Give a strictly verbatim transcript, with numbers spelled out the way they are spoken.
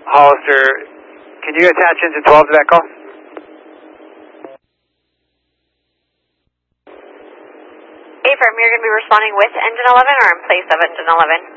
Hollister, can you attach engine twelve to that call? Affirm, you're going to be responding with engine eleven or in place of engine eleven?